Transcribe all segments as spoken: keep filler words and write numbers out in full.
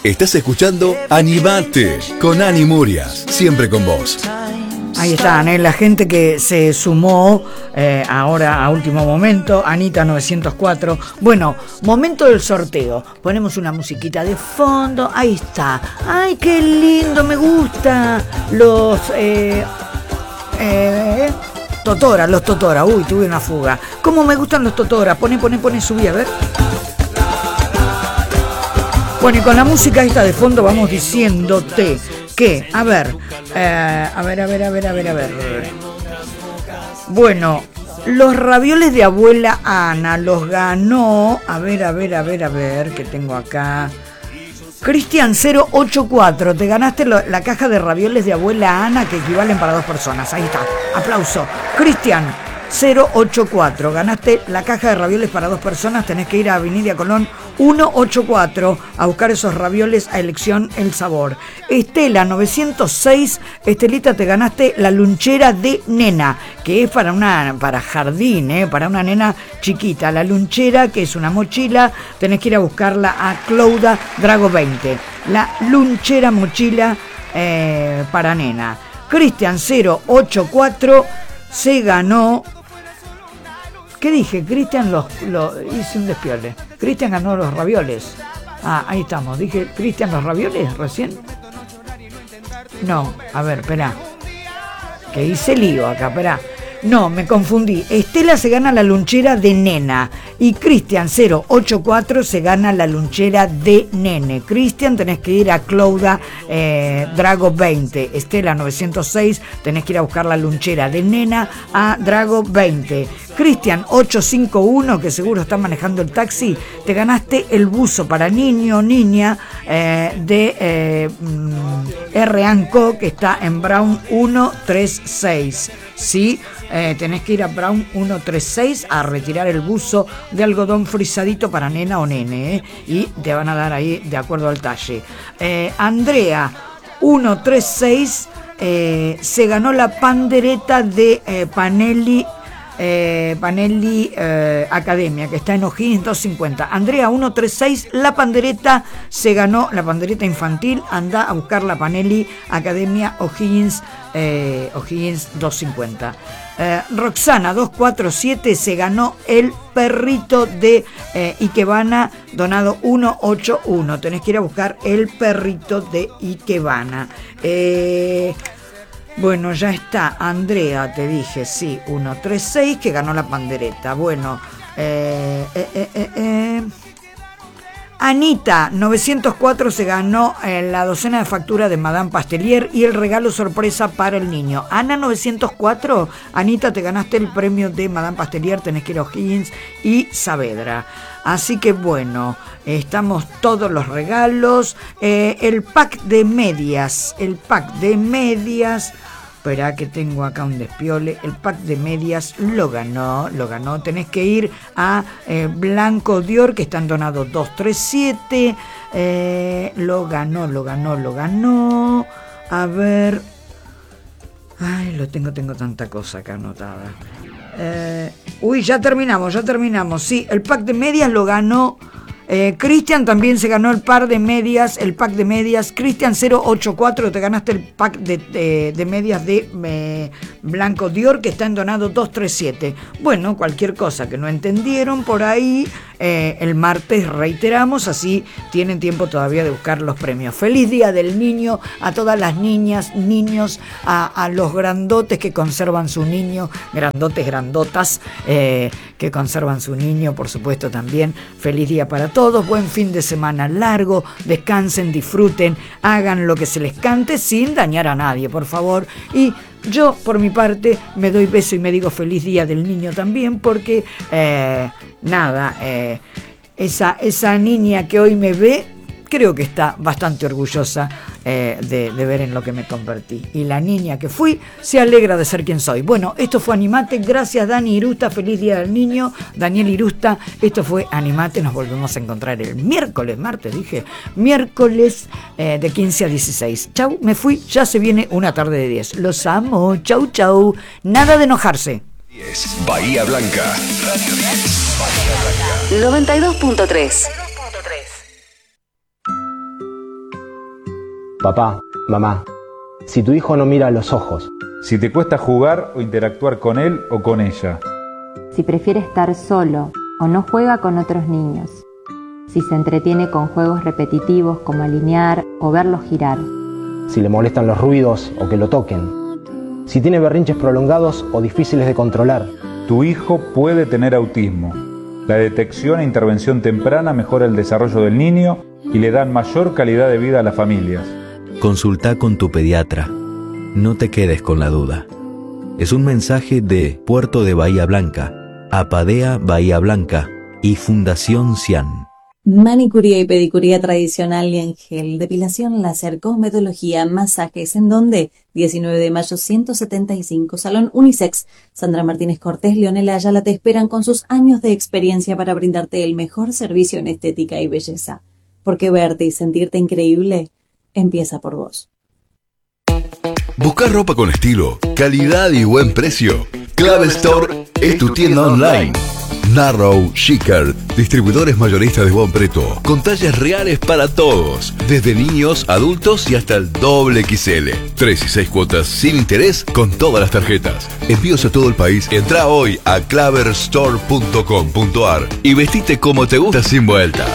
Estás escuchando Animate con Ani Murias, siempre con vos. Ahí están, ¿eh? La gente que se sumó eh, ahora a último momento, Anita novecientos cuatro. Bueno, momento del sorteo. Ponemos una musiquita de fondo. Ahí está. ¡Ay, qué lindo! Me gusta. Los eh, eh, Totora, los Totora. Uy, tuve una fuga. ¿Cómo me gustan los Totora? Pone, pone, pone, subí, a ver. Bueno, y con la música esta de fondo vamos diciéndote que, a ver, eh, a ver, a ver, a ver, a ver, a ver. Bueno, los ravioles de abuela Ana los ganó, a ver, a ver, a ver, a ver, que tengo acá. Cristian cero ocho cuatro, te ganaste lo, la caja de ravioles de abuela Ana que equivalen para dos personas. Ahí está, aplauso. Cristian cero ocho cuatro, ganaste la caja de ravioles para dos personas. Tenés que ir a Avenida Colón ciento ochenta y cuatro a buscar esos ravioles a elección el sabor. Estela novecientos seis, Estelita, te ganaste la lunchera de nena, que es para una para jardín, ¿eh? Para una nena chiquita. La lunchera, que es una mochila, tenés que ir a buscarla a Clouda Drago veinte. La lunchera mochila eh, para nena. Cristian cero ocho cuatro se ganó. ¿Qué dije? Cristian los, los hice un despiole. Cristian ganó los ravioles. Ah, ahí estamos. Dije, ¿Cristian los ravioles recién? No, a ver, espera. Que hice lío acá, espera. No, me confundí. Estela se gana la lunchera de nena y Cristian cero ocho cuatro se gana la lunchera de nene. Cristian, tenés que ir a Clouda eh, Drago veinte. Estela novecientos seis, tenés que ir a buscar la lunchera de nena a Drago veinte. Cristian ochocientos cincuenta y uno, que seguro está manejando el taxi, te ganaste el buzo para niño o niña eh, de eh, R and Co, que está en Brown ciento treinta y seis. ¿Sí? Eh, tenés que ir a Brown ciento treinta y seis a retirar el buzo de algodón frisadito para nena o nene, ¿eh? Y te van a dar ahí de acuerdo al talle. Eh, Andrea ciento treinta y seis eh, se ganó la pandereta de eh, Panelli Eh, Panelli eh, Academia, que está en O'Higgins doscientos cincuenta. Andrea ciento treinta y seis, la pandereta se ganó, la pandereta infantil. Anda a buscar la Panelli Academia O'Higgins, eh, O'Higgins doscientos cincuenta. eh, Roxana doscientos cuarenta y siete se ganó el perrito de eh, Ikebana donado ciento ochenta y uno. Tenés que ir a buscar el perrito de Ikebana. eh Bueno, ya está, Andrea, te dije, sí, ciento treinta y seis, que ganó la pandereta. Bueno, eh, eh, eh, eh, eh. Anita, novecientos cuatro, se ganó eh, la docena de factura de Madame Pastelier y el regalo sorpresa para el niño. Ana, novecientos cuatro, Anita, te ganaste el premio de Madame Pastelier, tenés que ir a O'Higgins y Saavedra. Así que bueno, estamos todos los regalos. Eh, el pack de medias, el pack de medias... Espera que tengo acá un despiole. El pack de medias lo ganó, lo ganó. Tenés que ir a eh, Blanco Dior, que está en donado doscientos treinta y siete. Eh, lo ganó, lo ganó, lo ganó. A ver. Ay, lo tengo, tengo tanta cosa acá anotada. Eh, uy, ya terminamos, ya terminamos. Sí, el pack de medias lo ganó. Eh, Cristian también se ganó el par de medias, el pack de medias. Cristian cero ocho cuatro, te ganaste el pack de, de, de medias de eh, Blanco Dior, que está en donado doscientos treinta y siete. Bueno, cualquier cosa que no entendieron por ahí, eh, el martes reiteramos, así tienen tiempo todavía de buscar los premios. Feliz Día del Niño a todas las niñas, niños, a, a los grandotes que conservan su niño, grandotes, grandotas, eh, que conservan su niño, por supuesto también. Feliz día para todos, buen fin de semana largo, descansen, disfruten, hagan lo que se les cante sin dañar a nadie, por favor. Y yo, por mi parte, me doy beso y me digo feliz día del niño también, porque, eh, nada, eh, esa, esa niña que hoy me ve, creo que está bastante orgullosa eh, de, de ver en lo que me convertí. Y la niña que fui se alegra de ser quien soy. Bueno, esto fue Animate. Gracias, Dani Irusta. Feliz Día del Niño. Daniel Irusta. Esto fue Animate. Nos volvemos a encontrar el miércoles, martes, dije. Miércoles eh, de quince a dieciséis. Chau, me fui. Ya se viene una tarde de diez. Los amo. Chau, chau. Nada de enojarse. Bahía Blanca. Radio diez. Bahía Blanca. noventa y dos punto tres. Papá, mamá, si tu hijo no mira a los ojos, si te cuesta jugar o interactuar con él o con ella, si prefiere estar solo o no juega con otros niños, si se entretiene con juegos repetitivos como alinear o verlos girar, si le molestan los ruidos o que lo toquen, si tiene berrinches prolongados o difíciles de controlar. Tu hijo puede tener autismo. La detección e intervención temprana mejora el desarrollo del niño y le dan mayor calidad de vida a las familias. Consulta con tu pediatra. No te quedes con la duda. Es un mensaje de Puerto de Bahía Blanca, Apadea Bahía Blanca y Fundación Cian. Manicuría y pedicuría tradicional y en gel, depilación láser, cosmetología, masajes, ¿en dónde? diecinueve de mayo ciento setenta y cinco, Salón Unisex. Sandra Martínez Cortés, Leonela Ayala te esperan con sus años de experiencia para brindarte el mejor servicio en estética y belleza. Porque verte y sentirte increíble empieza por vos. Buscar ropa con estilo, calidad y buen precio. Clave Store es tu tienda online. Narrow, Chicar, distribuidores mayoristas de buen precio, con tallas reales para todos, desde niños, adultos y hasta el doble equis ele. Tres y seis cuotas sin interés con todas las tarjetas. Envíos a todo el país. Entra hoy a claver store punto com punto a r y vestite como te gusta sin vueltas.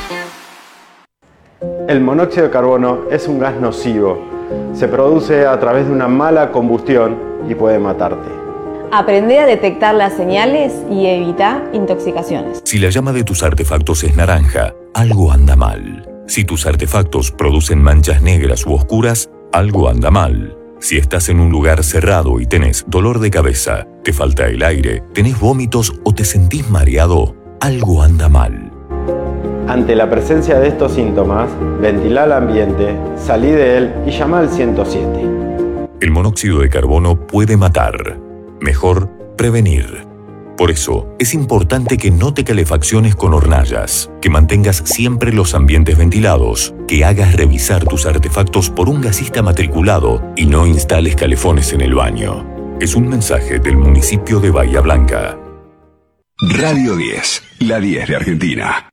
El monóxido de carbono es un gas nocivo. Se produce a través de una mala combustión y puede matarte. Aprende a detectar las señales y evita intoxicaciones. Si la llama de tus artefactos es naranja, algo anda mal. Si tus artefactos producen manchas negras u oscuras, algo anda mal. Si estás en un lugar cerrado y tenés dolor de cabeza, te falta el aire, tenés vómitos o te sentís mareado, algo anda mal. Ante la presencia de estos síntomas, ventila el ambiente, salí de él y llama al ciento siete. El monóxido de carbono puede matar. Mejor prevenir. Por eso, es importante que no te calefacciones con hornallas, que mantengas siempre los ambientes ventilados, que hagas revisar tus artefactos por un gasista matriculado y no instales calefones en el baño. Es un mensaje del municipio de Bahía Blanca. Radio diez, la diez de Argentina.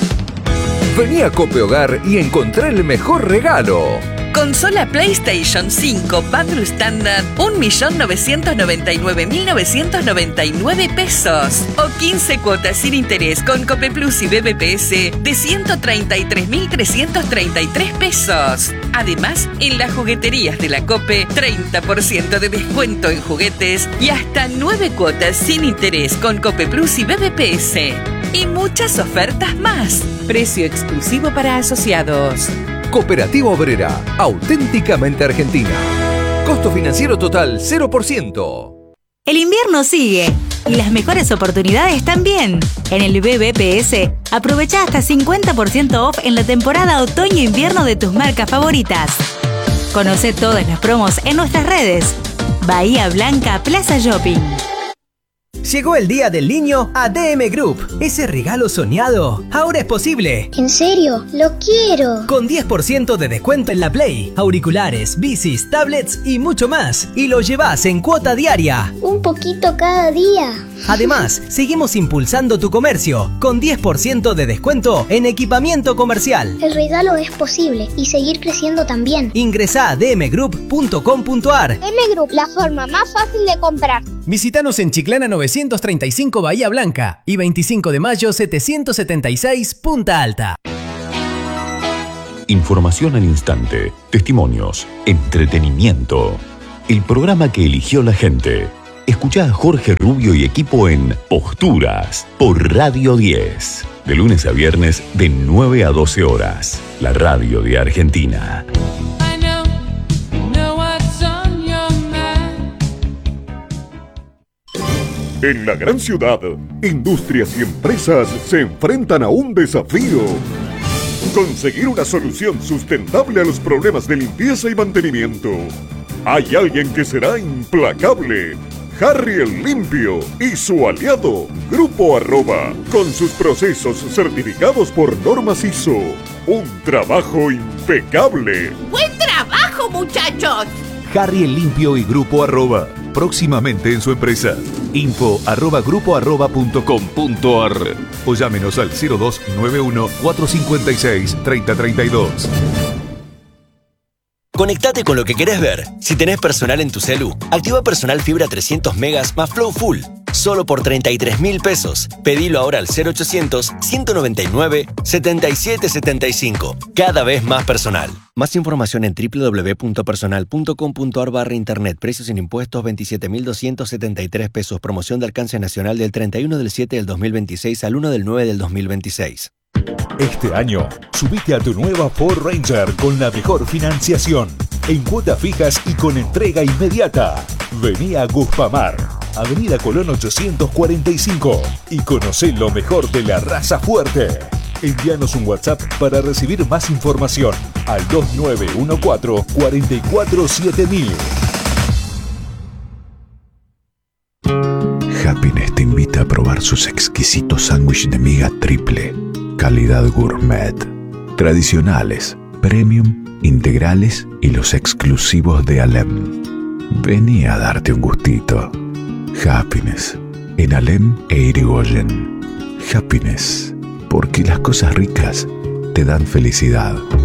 Vení a Cope Hogar y encontrá el mejor regalo. Consola PlayStation cinco Bundle Standard, un millón novecientos noventa y nueve mil novecientos noventa y nueve pesos. O quince cuotas sin interés con Cope Plus y B B P S de ciento treinta y tres mil trescientos treinta y tres pesos. Además, en las jugueterías de la Cope, treinta por ciento de descuento en juguetes y hasta nueve cuotas sin interés con Cope Plus y B B P S. Y muchas ofertas más. Precio exclusivo para asociados. Cooperativa Obrera, auténticamente argentina. Costo financiero total cero por ciento. El invierno sigue y las mejores oportunidades también. En el B B P S, aprovecha hasta cincuenta por ciento off en la temporada otoño-invierno de tus marcas favoritas. Conoce todas las promos en nuestras redes. Bahía Blanca Plaza Shopping. Llegó el Día del Niño a D M Group. Ese regalo soñado ahora es posible. ¿En serio? ¡Lo quiero! Con diez por ciento de descuento en la Play, auriculares, bicis, tablets y mucho más. Y lo llevas en cuota diaria. Un poquito cada día. Además, seguimos impulsando tu comercio con diez por ciento de descuento en equipamiento comercial. El regalo es posible y seguir creciendo también. Ingresá a d m group punto com punto a r. D M Group, la forma más fácil de comprar. Visítanos en Chiclana novecientos treinta y cinco Bahía Blanca y veinticinco de mayo setecientos setenta y seis Punta Alta. Información al instante, testimonios, entretenimiento. El programa que eligió la gente. Escuchá a Jorge Rubio y equipo en Posturas por Radio diez. De lunes a viernes de nueve a doce horas. La radio de Argentina. En la gran ciudad, industrias y empresas se enfrentan a un desafío. Conseguir una solución sustentable a los problemas de limpieza y mantenimiento. Hay alguien que será implacable. Harry el Limpio y su aliado, Grupo Arroba, con sus procesos certificados por normas I S O. Un trabajo impecable. ¡Buen trabajo, muchachos! Harry el Limpio y Grupo Arroba, próximamente en su empresa. Info arroba grupo arroba punto com punto a r o llámenos al cero dos nueve uno cuatro cinco seis tres cero tres dos. Conectate con lo que querés ver. Si tenés Personal en tu celu, activa Personal Fibra trescientos megas más Flow Full. Solo por treinta y tres mil pesos. Pedilo ahora al cero ochocientos, ciento noventa y nueve, setenta y siete setenta y cinco. Cada vez más personal. Más información en doble u doble u doble u punto personal punto com punto a r barra internet. Precios sin impuestos veintisiete mil doscientos setenta y tres pesos. Promoción de alcance nacional del treinta y uno del siete del dos mil veintiséis al uno del nueve del dos mil veintiséis. Este año, subite a tu nueva Ford Ranger con la mejor financiación, en cuotas fijas y con entrega inmediata. Vení a Guspamar, Avenida Colón ochocientos cuarenta y cinco, y conocé lo mejor de la raza fuerte. Envíanos un WhatsApp para recibir más información al dos nueve uno cuatro, cuatro cuatro siete mil. Happiness te invita a probar sus exquisitos sándwiches de miga triple. Calidad gourmet. Tradicionales, premium, integrales y los exclusivos de Alem. Vení a darte un gustito. Happiness. En Alem e Irigoyen. Happiness. Porque las cosas ricas te dan felicidad.